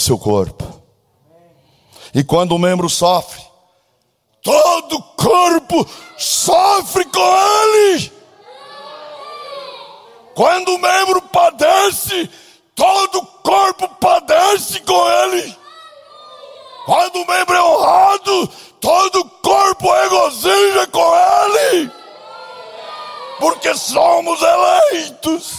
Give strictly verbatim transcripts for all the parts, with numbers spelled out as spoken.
seu corpo. E quando o membro sofre, todo o corpo sofre com ele. Quando o membro padece, todo o corpo padece com ele. Quando o membro é honrado, todo o corpo regozija com ele. Porque somos eleitos.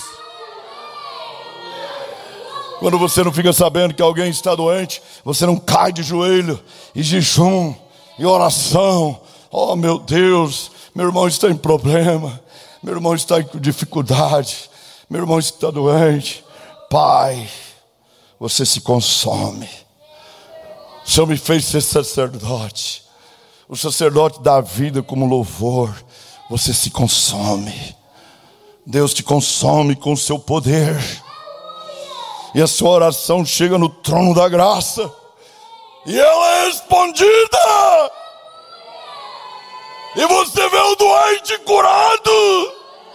Quando você não fica sabendo que alguém está doente, você não cai de joelho e jejum e oração. Oh, meu Deus, meu irmão está em problema, meu irmão está em dificuldade, meu irmão está doente. Pai, você se consome. O Senhor me fez ser sacerdote. O sacerdote dá vida como louvor. Você se consome. Deus te consome com o seu poder. E a sua oração chega no trono da graça. E ela é respondida. E você vê o doente curado.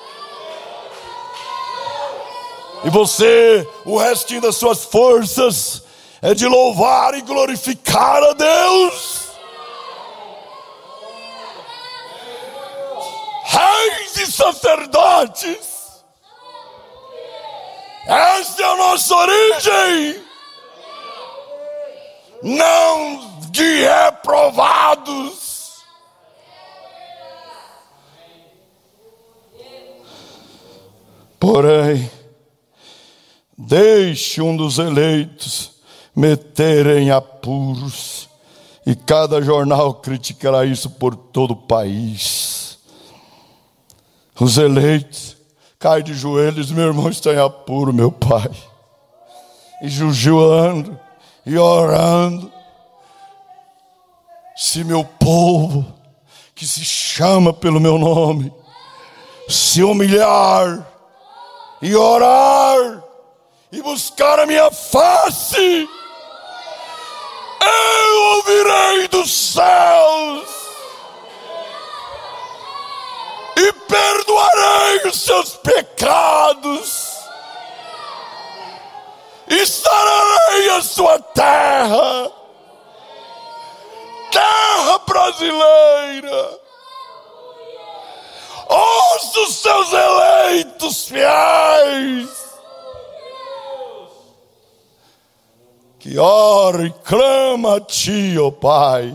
E você, o restinho das suas forças é de louvar e glorificar a Deus. Reis e sacerdotes. Essa é a nossa origem. Não de reprovados. Porém, deixe um dos eleitos meter em apuros, e cada jornal criticará isso por todo o país. Os eleitos caem de joelhos, meu irmão está em apuro, meu pai, e jejuando e orando. Se meu povo, que se chama pelo meu nome, se humilhar e orar e buscar a minha face, eu ouvirei dos céus e perdoarei os seus pecados e sararei a sua terra, terra brasileira. Ouça os seus eleitos fiéis, que ora e clama a ti, ó Pai.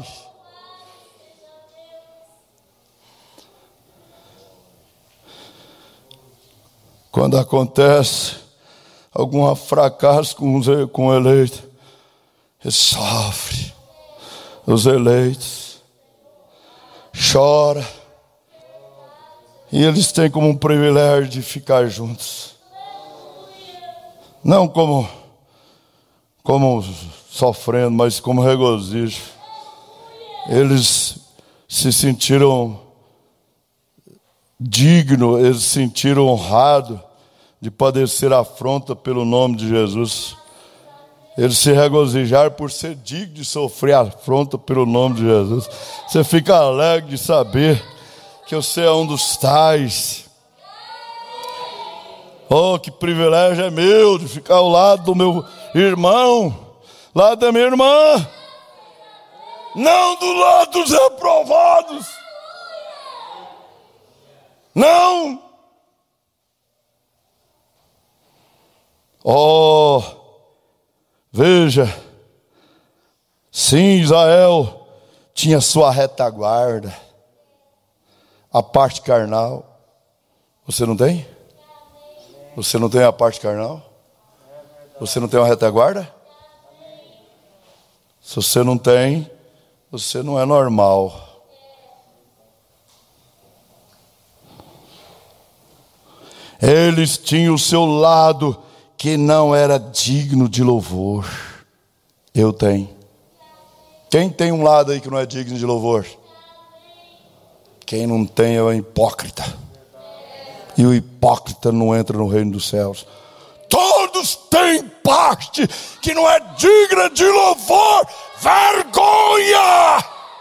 Quando acontece algum fracasso com, os, com o eleito, ele sofre. Os eleitos choram. E eles têm como um privilégio de ficar juntos. Não como, como sofrendo, mas como regozijo. Eles se sentiram dignos, eles se sentiram honrados de padecer afronta pelo nome de Jesus. Eles se regozijaram por ser digno de sofrer afronta pelo nome de Jesus. Você fica alegre de saber que você é um dos tais. Oh, que privilégio é meu de ficar ao lado do meu irmão, lado da minha irmã, não do lado dos reprovados. Não. Oh, veja, sim, Israel tinha sua retaguarda, a parte carnal. Você não tem? Você não tem a parte carnal? Você não tem uma retaguarda? Se você não tem, você não é normal. Eles tinham o seu lado que não era digno de louvor. Eu tenho. Quem tem um lado aí que não é digno de louvor? Quem não tem é o hipócrita. E o hipócrita não entra no reino dos céus. Todos têm parte que não é digna de louvor. Vergonha!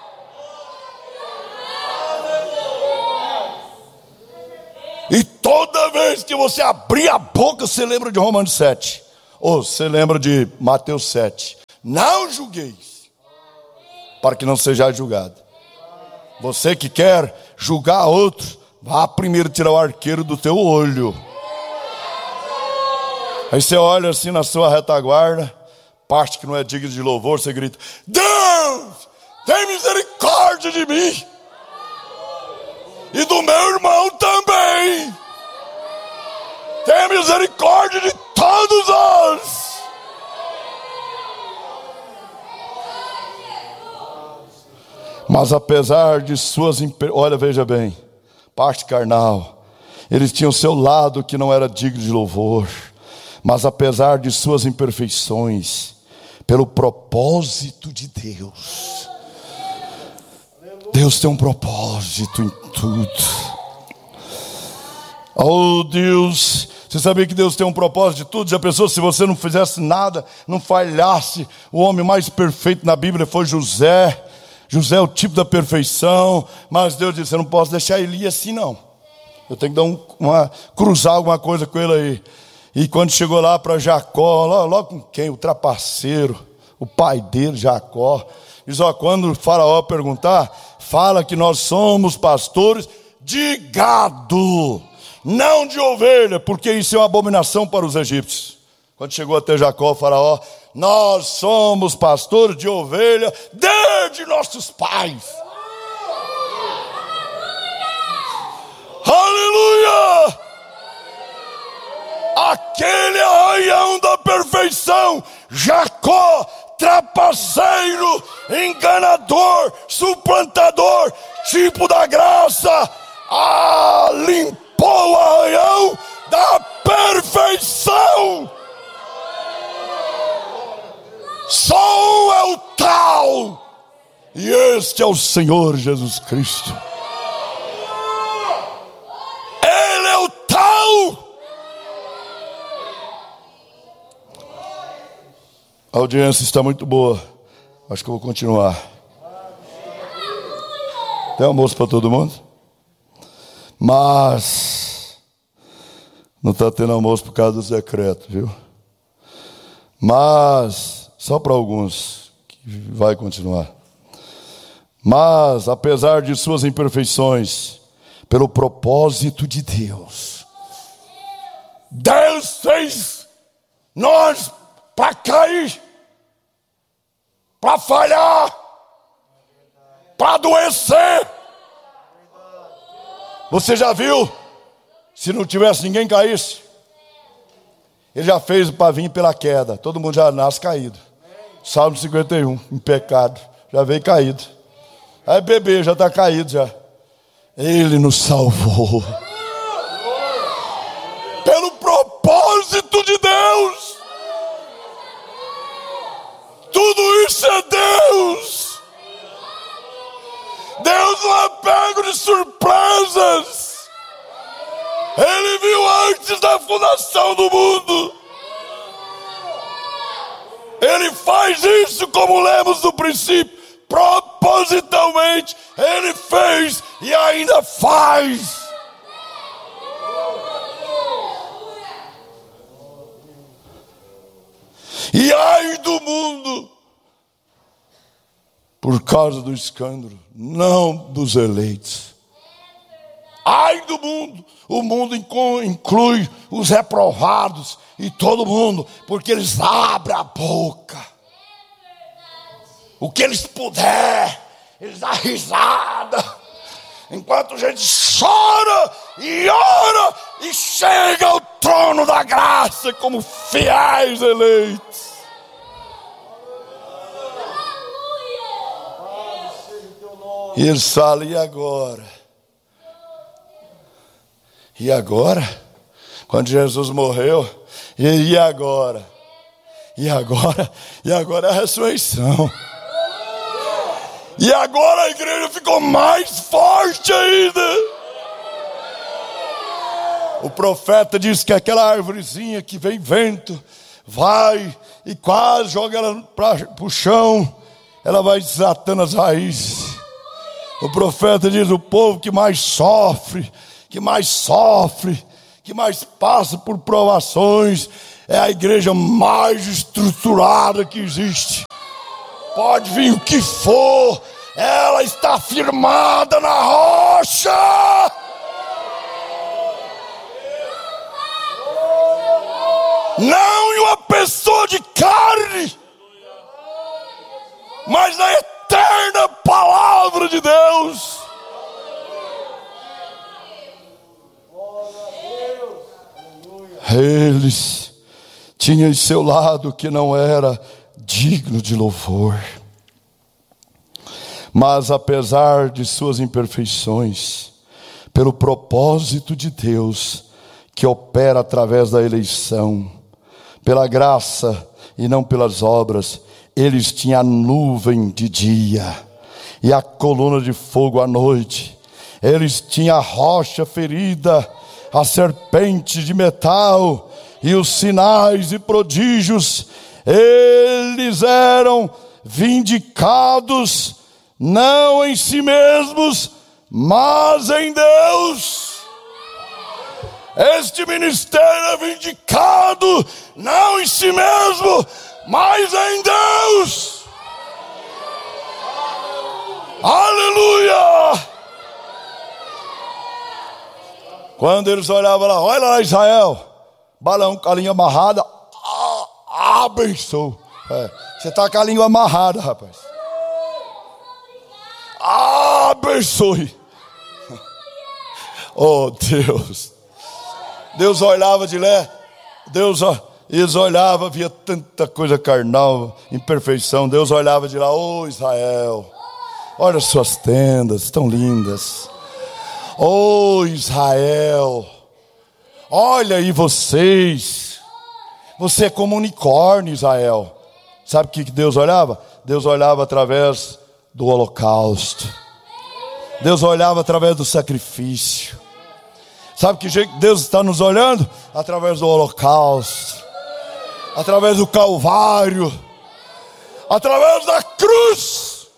E toda vez que você abrir a boca, você lembra de Romanos sete. Ou você lembra de Mateus sete. não julgueis, para que não sejais julgado. Você que quer julgar outro, vá primeiro tirar o arqueiro do teu olho. Aí você olha assim na sua retaguarda, parte que não é digna de louvor, você grita: Deus, tem misericórdia de mim e do meu irmão também. Tenha misericórdia de todos nós. Mas apesar de suas imper... olha, veja bem, parte carnal, eles tinham seu lado que não era digno de louvor. Mas apesar de suas imperfeições, pelo propósito de Deus, Deus tem um propósito em tudo. Oh Deus, você sabia que Deus tem um propósito de tudo? Já pensou se você não fizesse nada, não falhasse? O homem mais perfeito na Bíblia foi José. José é o tipo da perfeição, mas Deus disse: eu não posso deixar ele ir assim não. Eu tenho que dar um, uma, cruzar alguma coisa com ele aí. E quando chegou lá para Jacó, logo, logo com quem? O trapaceiro, o pai dele, Jacó. Diz: ó, quando o faraó perguntar, fala que nós somos pastores de gado, não de ovelha, porque isso é uma abominação para os egípcios. Quando chegou até Jacó, o faraó: nós somos pastores de ovelha desde nossos pais. Aleluia! Aquele arraião da perfeição, Jacó, trapaceiro, enganador, suplantador, tipo da graça, ah, limpou o arraião da perfeição. Só um é o tal, e este é o Senhor Jesus Cristo. Ele é o tal. A audiência está muito boa. Acho que eu vou continuar. Tem almoço para todo mundo? Mas não está tendo almoço por causa dos decretos, viu? Mas só para alguns que vai continuar. Mas apesar de suas imperfeições, pelo propósito de Deus, Deus fez nós para cair, para falhar, para adoecer. Você já viu? Se não tivesse ninguém caísse, Ele já fez para vir pela queda. Todo mundo já nasce caído. Salmo cinquenta e um, em pecado, já veio caído. Aí bebê já está caído já. Ele nos salvou pelo propósito de Deus. Tudo isso é Deus. Deus não é pego de surpresas. Ele viu antes da fundação do mundo. Ele faz isso, como lemos no princípio, propositalmente. Ele fez e ainda faz. E ai do mundo, por causa do escândalo, não dos eleitos. Ai do mundo, o mundo inclui os reprovados e todo mundo, porque eles abrem a boca. O que eles puder, eles dão risada, enquanto a gente chora e ora e chega ao trono da graça como fiéis eleitos. E eles falam: e agora? E agora? Quando Jesus morreu, e agora? E agora? E agora é a ressurreição. E agora a igreja ficou mais forte ainda. O profeta disse que aquela árvorezinha que vem vento, vai e quase joga ela para o chão, ela vai desatando as raízes. O profeta diz: o povo que mais sofre, que mais sofre, que mais passa por provações, é a igreja mais estruturada que existe. pode vir o que for, ela está firmada na rocha. Não em uma pessoa de carne, mas na eterna palavra de Deus. Eles tinham em seu lado que não era digno de louvor, mas apesar de suas imperfeições, pelo propósito de Deus que opera através da eleição, pela graça e não pelas obras, eles tinham a nuvem de dia e a coluna de fogo à noite. Eles tinham a rocha ferida, a serpente de metal e os sinais e prodígios. Eles eram vindicados não em si mesmos, mas em Deus. Este ministério é vindicado não em si mesmo, mas em Deus. Aleluia! Quando eles olhavam lá, olha lá Israel, balão com a língua amarrada, ah, abençoe. É, você está com a língua amarrada, rapaz. Abençoe. Oh Deus. Deus olhava de lá, Deus, eles olhavam, via tanta coisa carnal, imperfeição. Deus olhava de lá, oh Israel, olha as suas tendas, estão lindas. Oh Israel, olha aí vocês, você é como um unicórnio, Israel. Sabe o que Deus olhava? Deus olhava através do holocausto. Deus olhava através do sacrifício. Sabe que jeito Deus está nos olhando? Através do holocausto, através do calvário, através da cruz.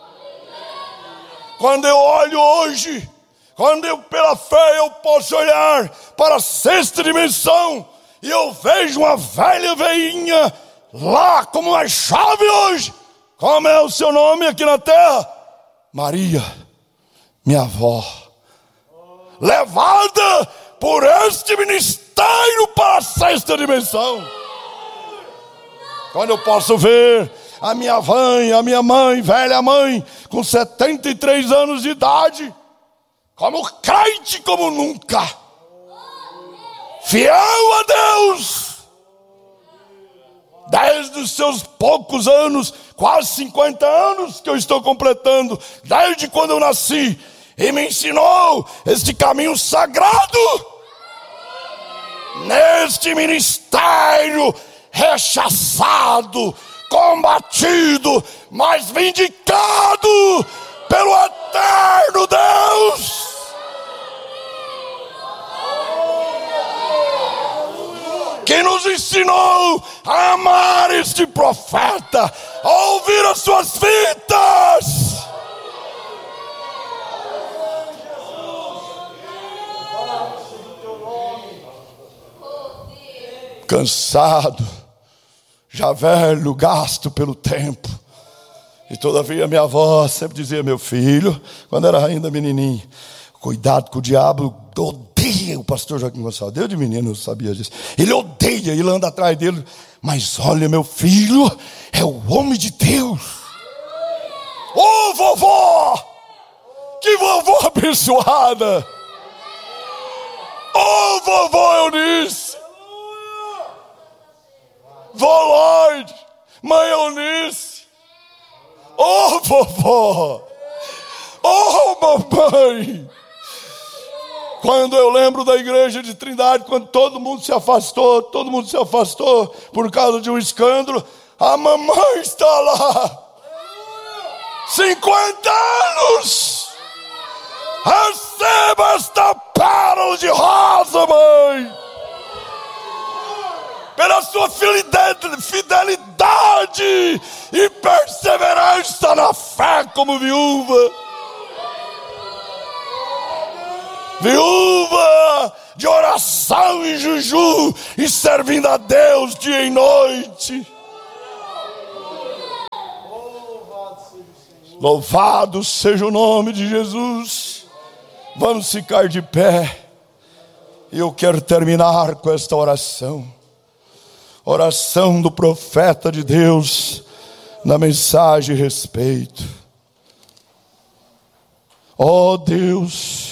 Quando eu olho hoje, quando eu pela fé eu posso olhar para a sexta dimensão, e eu vejo uma velha veinha lá como uma chave hoje. Como é o seu nome aqui na terra? Maria, minha avó, levada por este ministério para a sexta dimensão. Quando eu posso ver a minha mãe, a minha mãe, velha mãe, com setenta e três anos de idade, como crente como nunca, fiel a Deus, desde os seus poucos anos, quase cinquenta anos que eu estou completando, desde quando eu nasci, e me ensinou este caminho sagrado, neste ministério rechaçado, combatido, mas vindicado pelo eterno Deus. Que nos ensinou a amar este profeta, a ouvir as suas fitas. Cansado, já velho, gasto pelo tempo, e todavia minha avó sempre dizia: meu filho, quando era ainda menininho, cuidado com o diabo, odeia o pastor Joaquim Gonçalves. Eu de menino eu sabia disso. Ele odeia, ele anda atrás dele. Mas olha, meu filho, é o homem de Deus. Ô oh, vovó, que vovó abençoada. Ô oh, vovó Eunice, vó Lorde, mãe Eunice. Ô oh, vovó, ô oh, mamãe. Quando eu lembro da igreja de Trindade, quando todo mundo se afastou, todo mundo se afastou por causa de um escândalo, a mamãe está lá. cinquenta anos. Receba esta pérola de rosa, mãe. Pela sua fidelidade e perseverança na fé como viúva. Viúva de oração e jejum, e servindo a Deus dia e noite. Louvado seja o nome de Jesus. Vamos ficar de pé. E eu quero terminar com esta oração. Oração do profeta de Deus na mensagem respeito. Ó Deus,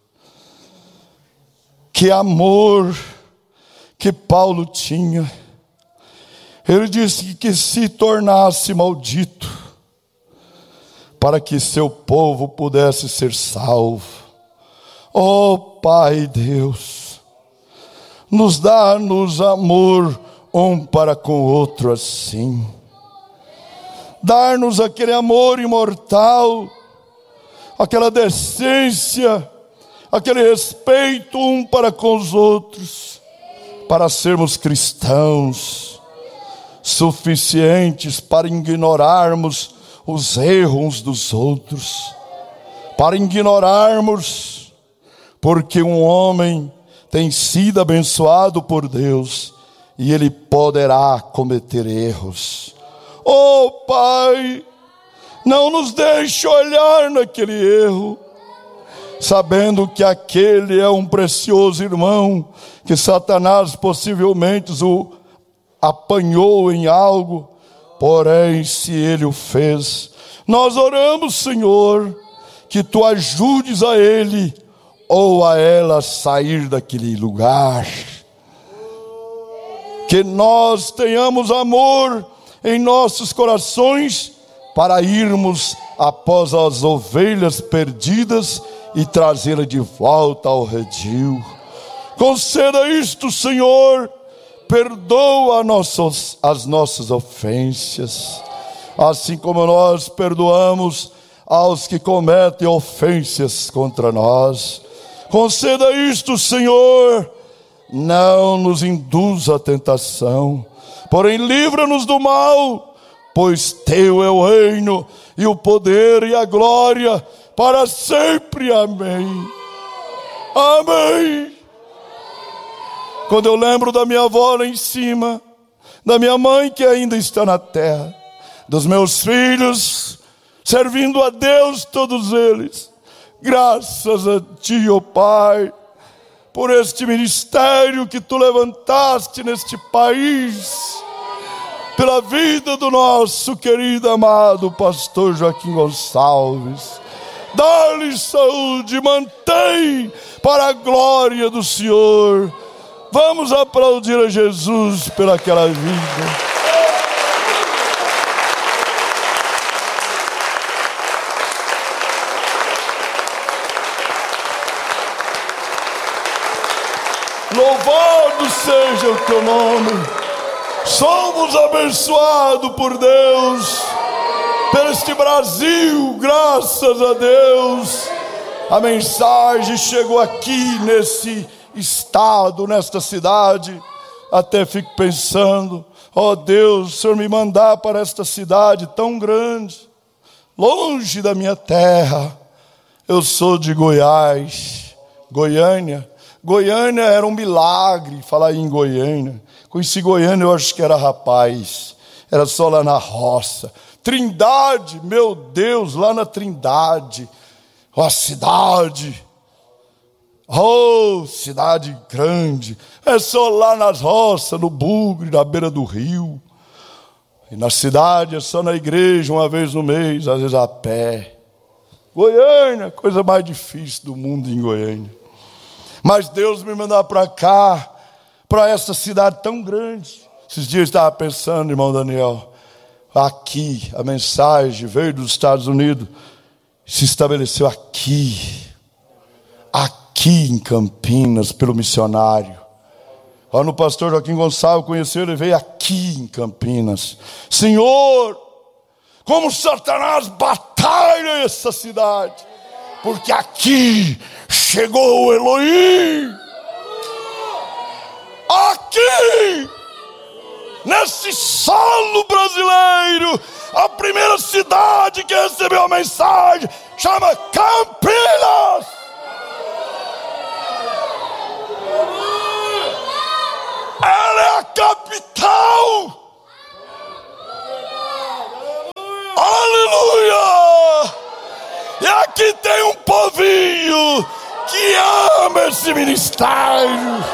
que amor que Paulo tinha. Ele disse que, que se tornasse maldito para que seu povo pudesse ser salvo. Ó Pai Deus, nos dá-nos amor um para com o outro assim. Dar-nos aquele amor imortal, aquela decência, aquele respeito um para com os outros, para sermos cristãos suficientes para ignorarmos os erros uns dos outros, para ignorarmos, porque um homem tem sido abençoado por Deus e ele poderá cometer erros. Oh Pai, não nos deixe olhar naquele erro, sabendo que aquele é um precioso irmão, que Satanás possivelmente o apanhou em algo, porém se ele o fez, nós oramos, Senhor, que Tu ajudes a ele ou a ela a sair daquele lugar, que nós tenhamos amor em nossos corações para irmos após as ovelhas perdidas e trazê-las de volta ao redil. Conceda isto, Senhor. Perdoa nossas, as nossas ofensas, assim como nós perdoamos aos que cometem ofensas contra nós. Conceda isto, Senhor. Não nos induza à tentação, porém livra-nos do mal, pois Teu é o reino e o poder e a glória para sempre. Amém. Amém. Quando eu lembro da minha avó lá em cima, da minha mãe que ainda está na terra, dos meus filhos, servindo a Deus todos eles, graças a Ti, ó Pai, por este ministério que Tu levantaste neste país, pela vida do nosso querido amado pastor Joaquim Gonçalves. Dá-lhe saúde, mantém para a glória do Senhor. Vamos aplaudir a Jesus pelaquela vida. Louvado seja o Teu nome. Somos abençoados por Deus, por este Brasil, graças a Deus. A mensagem chegou aqui nesse estado, nesta cidade. Até fico pensando, ó oh Deus, o Senhor me mandar para esta cidade tão grande, longe da minha terra. Eu sou de Goiás, Goiânia. Goiânia era um milagre, falar em Goiânia. Conheci Goiânia, eu acho que era rapaz, era só lá na roça. Trindade, meu Deus, lá na Trindade, a cidade. Oh, cidade grande, é só lá nas roças, no Bugre, na beira do rio. E na cidade é só na igreja, uma vez no mês, às vezes a pé. Goiânia, coisa mais difícil do mundo em Goiânia. Mas Deus me mandou para cá, para essa cidade tão grande. Esses dias eu estava pensando, irmão Daniel, aqui, a mensagem veio dos Estados Unidos, se estabeleceu aqui, aqui em Campinas, pelo missionário. Quando o pastor Joaquim Gonçalves conheceu, ele veio aqui em Campinas. Senhor, como Satanás batalha essa cidade, porque aqui chegou o Elohim. Aqui, nesse solo brasileiro, a primeira cidade que recebeu a mensagem chama Campinas. Ela é a capital. Aleluia! E aqui tem um povinho que ama esse ministério.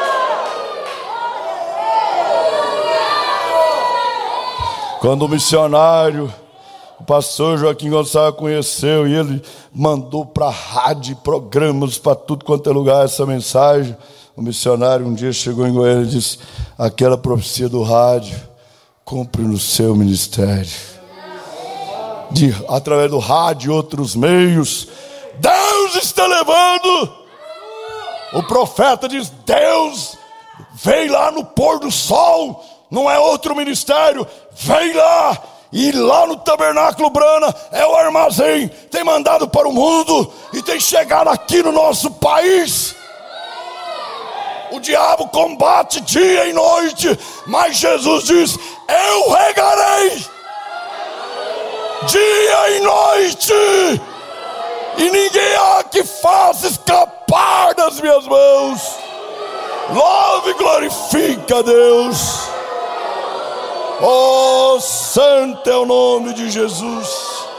Quando o missionário, o pastor Joaquim Gonçalves conheceu, e ele mandou para a rádio, programas, para tudo quanto é lugar essa mensagem. O missionário um dia chegou em Goiânia e disse: aquela profecia do rádio, cumpre no seu ministério. De, através do rádio e outros meios, Deus está levando. O profeta diz: Deus vem lá no pôr do sol, não é outro ministério, vem lá. E lá no Tabernáculo Brana é o armazém, tem mandado para o mundo e tem chegado aqui no nosso país. O diabo combate dia e noite, mas Jesus diz: eu regarei dia e noite, e ninguém há que faça escapar das minhas mãos. Louve e glorifica a Deus. Oh, santo é o nome de Jesus.